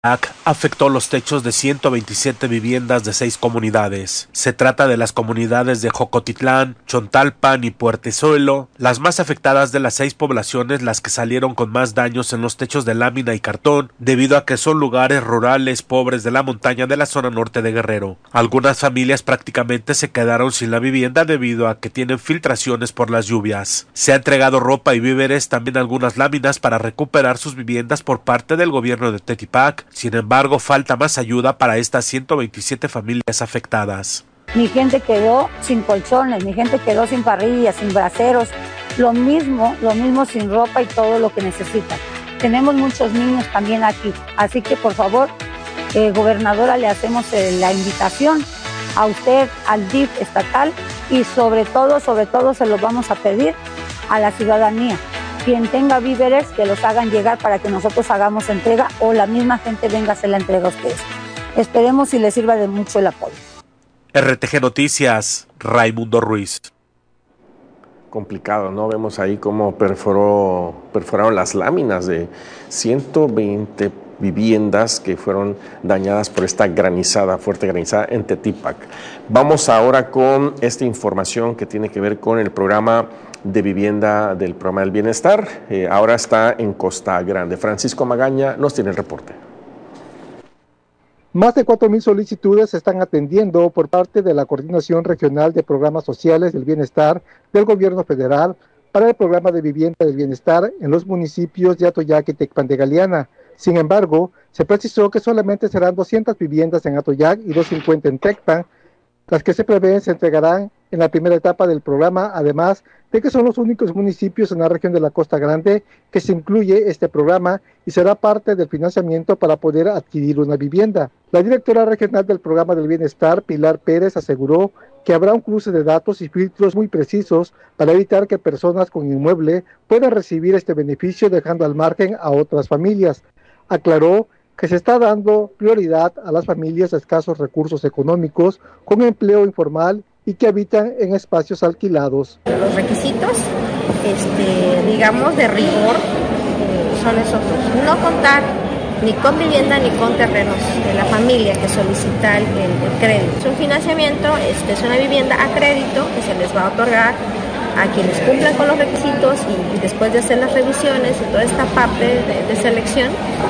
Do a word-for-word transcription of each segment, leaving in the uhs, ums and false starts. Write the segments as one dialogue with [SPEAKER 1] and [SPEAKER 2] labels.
[SPEAKER 1] afectó los techos de ciento veintisiete viviendas de seis comunidades. Se trata de las comunidades de Jocotitlán, Chontalpan y Puertezuelo, las más afectadas de las seis poblaciones, las que salieron con más daños en los techos de lámina y cartón, debido a que son lugares rurales pobres de la montaña de la zona norte de Guerrero. Algunas familias prácticamente se quedaron sin la vivienda debido a que tienen filtraciones por las lluvias. Se ha entregado ropa y víveres, también algunas láminas para recuperar sus viviendas por parte del gobierno de Tetipac. Sin embargo, falta más ayuda para estas ciento veintisiete familias afectadas.
[SPEAKER 2] Mi gente quedó sin colchones, mi gente quedó sin parrillas, sin braseros, lo mismo, lo mismo sin ropa y todo lo que necesitan. Tenemos muchos niños también aquí, así que por favor, eh, gobernadora, le hacemos eh, la invitación a usted, al D I F estatal, y sobre todo, sobre todo se los vamos a pedir a la ciudadanía. Quien tenga víveres, que los hagan llegar para que nosotros hagamos entrega o la misma gente venga a hacer la entrega a ustedes. Esperemos si les sirva de mucho el apoyo.
[SPEAKER 1] R T G Noticias, Raimundo Ruiz.
[SPEAKER 3] Complicado, ¿no? Vemos ahí cómo perforó, perforaron las láminas de ciento veinte viviendas que fueron dañadas por esta granizada, fuerte granizada en Tetípac. Vamos ahora con esta información que tiene que ver con el programa de vivienda del programa del bienestar. Eh, ahora está en Costa Grande. Francisco Magaña nos tiene el reporte.
[SPEAKER 4] Más de cuatro mil solicitudes se están atendiendo por parte de la Coordinación Regional de Programas Sociales del Bienestar del Gobierno Federal para el programa de vivienda del bienestar en los municipios de Atoyac y Tecpan de Galeana. Sin embargo, se precisó que solamente serán doscientas viviendas en Atoyac y doscientos cincuenta en Tecpan, las que se prevén se entregarán en la primera etapa del programa, además de que son los únicos municipios en la región de la Costa Grande que se incluye este programa y será parte del financiamiento para poder adquirir una vivienda. La directora regional del programa del bienestar, Pilar Pérez, aseguró que habrá un cruce de datos y filtros muy precisos para evitar que personas con inmueble puedan recibir este beneficio, dejando al margen a otras familias. Aclaró que se está dando prioridad a las familias de escasos recursos económicos con empleo informal y que habitan en espacios alquilados.
[SPEAKER 5] Los requisitos, este, digamos, de rigor eh, son esos dos. No contar ni con vivienda ni con terrenos de la familia que solicita el, el crédito. Es un financiamiento, este, es una vivienda a crédito que se les va a otorgar a quienes cumplan con los requisitos y, y después de hacer las revisiones y toda esta parte de, de selección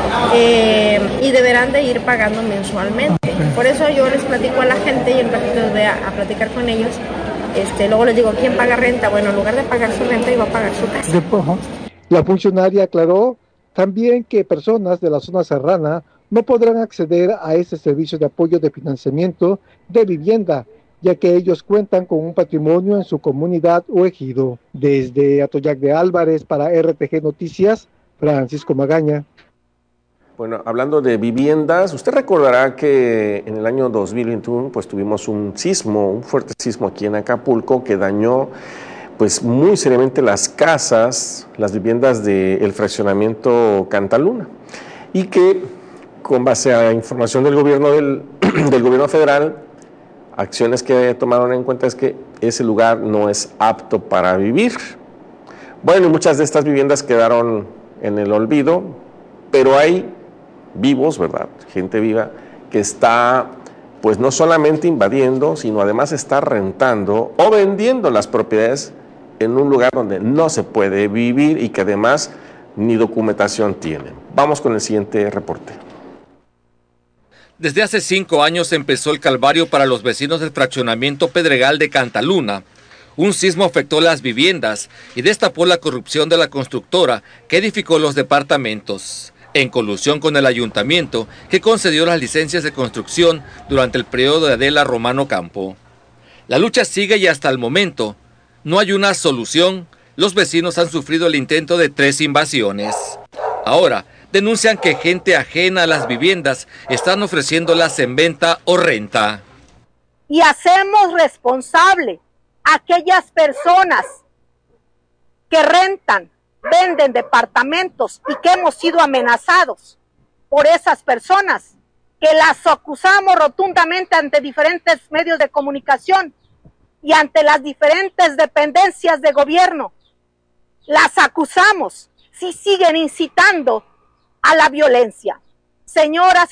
[SPEAKER 5] eh, y deberán de ir pagando mensualmente. Por eso yo les platico a la gente y en ratito les voy a, a platicar con ellos. Este, luego les digo, ¿quién paga renta? Bueno, en lugar de pagar su renta, iba a pagar su casa.
[SPEAKER 4] La funcionaria aclaró también que personas de la zona serrana no podrán acceder a este servicio de apoyo de financiamiento de vivienda, ya que ellos cuentan con un patrimonio en su comunidad o ejido. Desde Atoyac de Álvarez para R T G Noticias, Francisco Magaña.
[SPEAKER 3] Bueno, hablando de viviendas, usted recordará que en el año dos mil veintiuno pues tuvimos un sismo, un fuerte sismo aquí en Acapulco que dañó pues muy seriamente las casas, las viviendas del fraccionamiento Cantaluna, y que con base a información del gobierno del, del gobierno federal, acciones que tomaron en cuenta es que ese lugar no es apto para vivir. Bueno, y muchas de estas viviendas quedaron en el olvido, pero hay vivos, ¿verdad? Gente viva que está, pues no solamente invadiendo, sino además está rentando o vendiendo las propiedades en un lugar donde no se puede vivir y que además ni documentación tienen. Vamos con el siguiente reporte.
[SPEAKER 6] Desde hace cinco años empezó el calvario para los vecinos del fraccionamiento Pedregal de Cantaluna. Un sismo afectó las viviendas y destapó la corrupción de la constructora que edificó los departamentos, en colusión con el ayuntamiento que concedió las licencias de construcción durante el periodo de Adela Romano Campo. La lucha sigue y hasta el momento no hay una solución. Los vecinos han sufrido el intento de tres invasiones. Ahora denuncian que gente ajena a las viviendas están ofreciéndolas en venta o renta.
[SPEAKER 7] Y hacemos responsable a aquellas personas que rentan, venden departamentos y que hemos sido amenazados por esas personas, que las acusamos rotundamente ante diferentes medios de comunicación y ante las diferentes dependencias de gobierno. Las acusamos si siguen incitando a la violencia, Señoras